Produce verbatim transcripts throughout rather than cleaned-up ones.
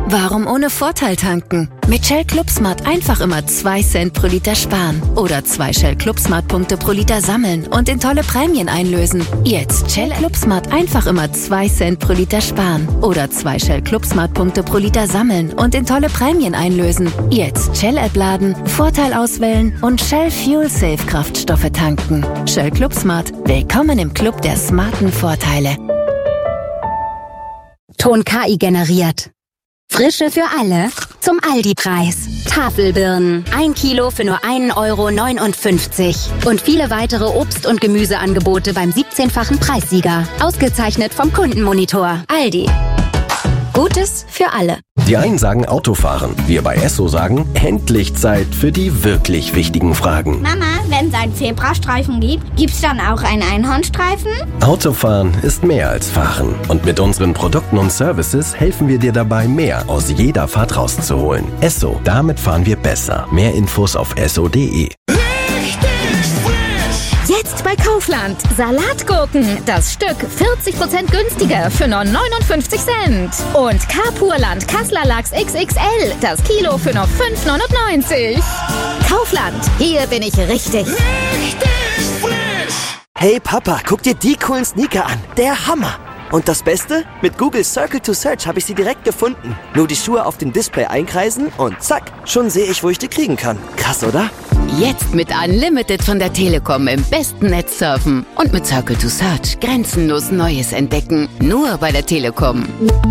Warum ohne Vorteil tanken? Mit Shell ClubSmart einfach immer zwei Cent pro Liter sparen. Oder zwei Shell ClubSmart Punkte pro Liter sammeln und in tolle Prämien einlösen. Jetzt Shell ClubSmart einfach immer zwei Cent pro Liter sparen. Oder zwei Shell ClubSmart Punkte pro Liter sammeln und in tolle Prämien einlösen. Jetzt Shell-App laden, Vorteil auswählen und Shell Fuel Safe Kraftstoffe tanken. Shell ClubSmart. Willkommen im Club der smarten Vorteile. Ton K I generiert. Frische für alle zum Aldi-Preis. Tafelbirnen, ein Kilo für nur ein Euro neunundfünfzig. Und viele weitere Obst- und Gemüseangebote beim siebzehnfachen Preissieger. Ausgezeichnet vom Kundenmonitor. Aldi. Gutes für alle. Die einen sagen Autofahren, wir bei Esso sagen, endlich Zeit für die wirklich wichtigen Fragen. Mama, wenn es einen Zebrastreifen gibt, gibt's dann auch einen Einhornstreifen? Autofahren ist mehr als Fahren. Und mit unseren Produkten und Services helfen wir dir dabei, mehr aus jeder Fahrt rauszuholen. Esso, damit fahren wir besser. Mehr Infos auf esso punkt de. Jetzt bei Kaufland. Salatgurken. Das Stück vierzig Prozent günstiger für nur neunundfünfzig Cent. Und Carpurland Kassler Lachs X X L. Das Kilo für nur fünf neunundneunzig. Kaufland. Hier bin ich richtig. Richtig frisch. Hey Papa, guck dir die coolen Sneaker an. Der Hammer. Und das Beste? Mit Google Circle to Search habe ich sie direkt gefunden. Nur die Schuhe auf dem Display einkreisen und zack, schon sehe ich, wo ich die kriegen kann. Krass, oder? Jetzt mit Unlimited von der Telekom im besten Netz surfen. Und mit Circle to Search grenzenlos Neues entdecken. Nur bei der Telekom.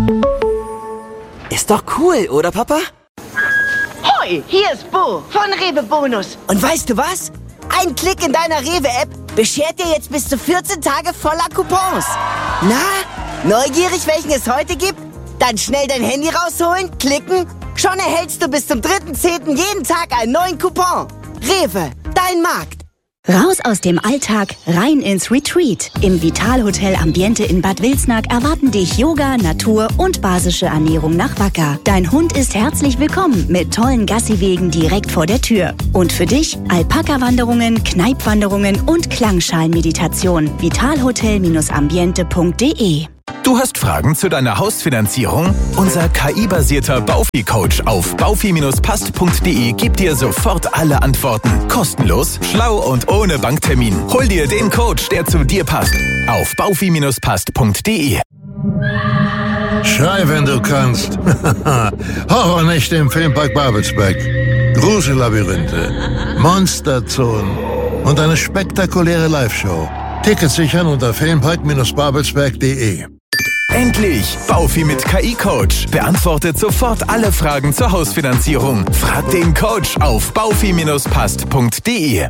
Ist doch cool, oder Papa? Hoi, hier ist Bo von Rewe Bonus. Und weißt du was? Ein Klick in deiner Rewe-App beschert dir jetzt bis zu vierzehn Tage voller Coupons. Na, neugierig, welchen es heute gibt? Dann schnell dein Handy rausholen, klicken. Schon erhältst du bis zum dritten zehnten jeden Tag einen neuen Coupon. Rewe, dein Markt. Raus aus dem Alltag, rein ins Retreat. Im Vital-Hotel Ambiente in Bad Wilsnack erwarten dich Yoga, Natur und basische Ernährung nach Wacker. Dein Hund ist herzlich willkommen mit tollen Gassiwegen direkt vor der Tür. Und für dich Alpaka-Wanderungen, Kneipwanderungen und Klangschalenmeditation. vitalhotel ambiente punkt de. Du hast Fragen zu deiner Hausfinanzierung? Unser K I-basierter Baufi-Coach auf baufi Bindestrich passt Punkt de gibt dir sofort alle Antworten. Kostenlos, schlau und ohne Banktermin. Hol dir den Coach, der zu dir passt. Auf baufi Bindestrich passt Punkt de. Schrei, wenn du kannst. Horrornächte im Filmpark Babelsberg. Grusellabyrinthe, Monsterzonen und eine spektakuläre Live-Show. Tickets sichern unter filmpark Bindestrich babelsberg Punkt de. Endlich! Baufi mit K I-Coach beantwortet sofort alle Fragen zur Hausfinanzierung. Frag den Coach auf baufi Bindestrich passt Punkt de.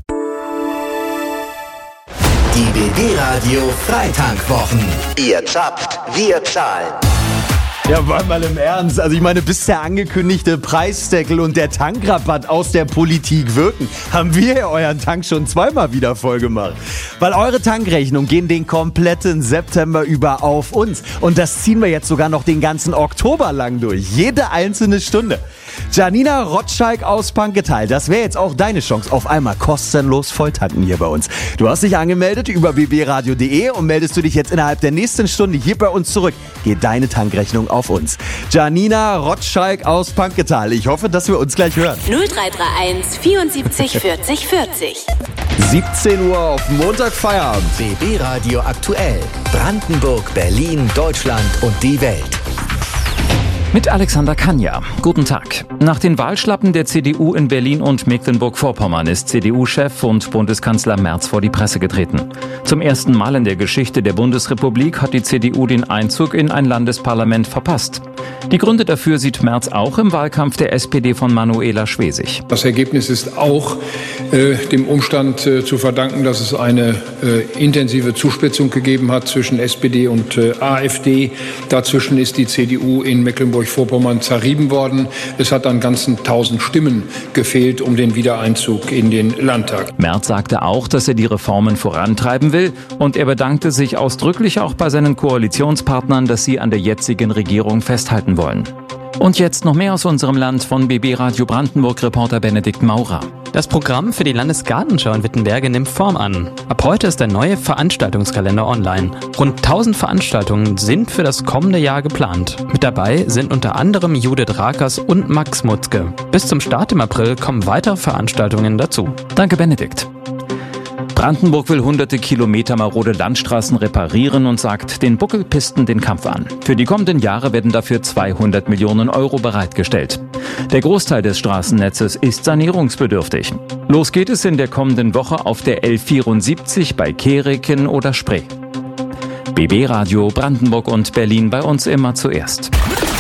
Die B B-Radio Freitankwochen. Ihr zapft, wir zahlen. Ja, mal im Ernst. Also ich meine, bis der angekündigte Preisdeckel und der Tankrabatt aus der Politik wirken, haben wir ja euren Tank schon zweimal wieder voll gemacht. Weil eure Tankrechnungen gehen den kompletten September über auf uns. Und das ziehen wir jetzt sogar noch den ganzen Oktober lang durch. Jede einzelne Stunde. Janina Rotschalk aus Panketal, das wäre jetzt auch deine Chance auf einmal kostenlos volltanken hier bei uns. Du hast dich angemeldet über b b radio punkt de und meldest du dich jetzt innerhalb der nächsten Stunde hier bei uns zurück, geht deine Tankrechnung auf uns. Janina Rotschalk aus Panketal, ich hoffe, dass wir uns gleich hören. null drei drei eins vierundsiebzig vierzig vierzig. siebzehn Uhr auf Montag Feierabend. B B-Radio aktuell. Brandenburg, Berlin, Deutschland und die Welt. Mit Alexander Kanja. Guten Tag. Nach den Wahlschlappen der C D U in Berlin und Mecklenburg-Vorpommern ist C D U-Chef und Bundeskanzler Merz vor die Presse getreten. Zum ersten Mal in der Geschichte der Bundesrepublik hat die C D U den Einzug in ein Landesparlament verpasst. Die Gründe dafür sieht Merz auch im Wahlkampf der S P D von Manuela Schwesig. Das Ergebnis ist auch äh, dem Umstand äh, zu verdanken, dass es eine äh, intensive Zuspitzung gegeben hat zwischen S P D und äh, AfD. Dazwischen ist die C D U in Mecklenburg-Vorpommern zerrieben worden. Es hat an ganzen tausend Stimmen gefehlt, um den Wiedereinzug in den Landtag. Merz sagte auch, dass er die Reformen vorantreiben will, und er bedankte sich ausdrücklich auch bei seinen Koalitionspartnern, dass sie an der jetzigen Regierung festhalten wollen. Und jetzt noch mehr aus unserem Land von B B Radio Brandenburg-Reporter Benedikt Maurer. Das Programm für die Landesgartenschau in Wittenberge nimmt Form an. Ab heute ist der neue Veranstaltungskalender online. Rund tausend Veranstaltungen sind für das kommende Jahr geplant. Mit dabei sind unter anderem Judith Rakers und Max Mutzke. Bis zum Start im April kommen weitere Veranstaltungen dazu. Danke, Benedikt. Brandenburg will hunderte Kilometer marode Landstraßen reparieren und sagt den Buckelpisten den Kampf an. Für die kommenden Jahre werden dafür zweihundert Millionen Euro bereitgestellt. Der Großteil des Straßennetzes ist sanierungsbedürftig. Los geht es in der kommenden Woche auf der L vierundsiebzig bei Kehricken oder Spree. B B-Radio Brandenburg und Berlin bei uns immer zuerst.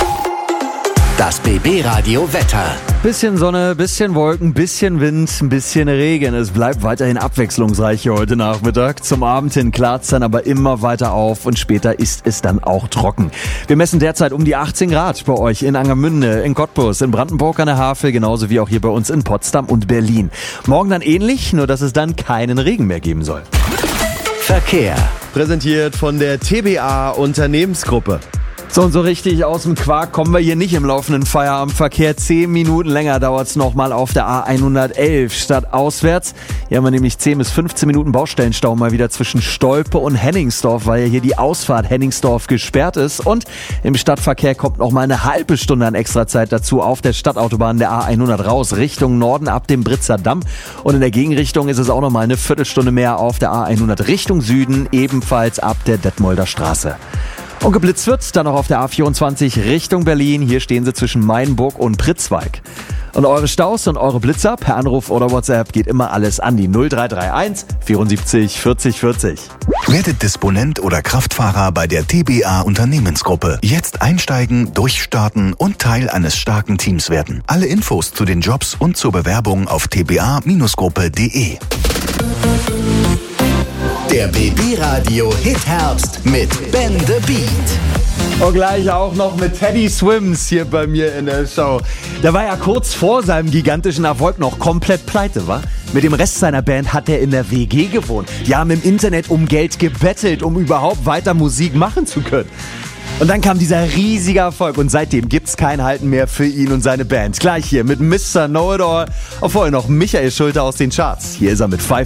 Das B B-Radio Wetter. Bisschen Sonne, bisschen Wolken, bisschen Wind, ein bisschen Regen. Es bleibt weiterhin abwechslungsreich hier heute Nachmittag. Zum Abend hin klart es dann aber immer weiter auf und später ist es dann auch trocken. Wir messen derzeit um die achtzehn Grad bei euch in Angermünde, in Cottbus, in Brandenburg an der Havel, genauso wie auch hier bei uns in Potsdam und Berlin. Morgen dann ähnlich, nur dass es dann keinen Regen mehr geben soll. Verkehr. Präsentiert von der T B A Unternehmensgruppe. So und so richtig aus dem Quark kommen wir hier nicht im laufenden Feierabendverkehr. Zehn Minuten länger dauert es nochmal auf der A hundertelf statt auswärts. Hier haben wir nämlich zehn bis fünfzehn Minuten Baustellenstau mal wieder zwischen Stolpe und Henningsdorf, weil ja hier die Ausfahrt Henningsdorf gesperrt ist. Und im Stadtverkehr kommt noch mal eine halbe Stunde an Extrazeit dazu auf der Stadtautobahn der A hundert raus, Richtung Norden ab dem Britzer Damm. Und in der Gegenrichtung ist es auch noch mal eine Viertelstunde mehr auf der A hundert Richtung Süden, ebenfalls ab der Detmolder Straße. Und geblitzt wird dann noch auf der A vierundzwanzig Richtung Berlin. Hier stehen sie zwischen Mainburg und Pritzwalk. Und eure Staus und eure Blitzer per Anruf oder WhatsApp geht immer alles an die null drei drei eins vierundsiebzig vierzig vierzig. Werdet Disponent oder Kraftfahrer bei der T B A Unternehmensgruppe. Jetzt einsteigen, durchstarten und Teil eines starken Teams werden. Alle Infos zu den Jobs und zur Bewerbung auf t b a Bindestrich gruppe punkt de. Der B B-Radio Hit-Herbst mit Ben the Beat. Und gleich auch noch mit Teddy Swims hier bei mir in der Show. Der war ja kurz vor seinem gigantischen Erfolg noch komplett pleite, wa? Mit dem Rest seiner Band hat er in der W G gewohnt. Die haben im Internet um Geld gebettelt, um überhaupt weiter Musik machen zu können. Und dann kam dieser riesige Erfolg und seitdem gibt's kein Halten mehr für ihn und seine Band. Gleich hier mit Mister Know-It-All. Auch vorher noch Michael Schulte aus den Charts. Hier ist er mit Five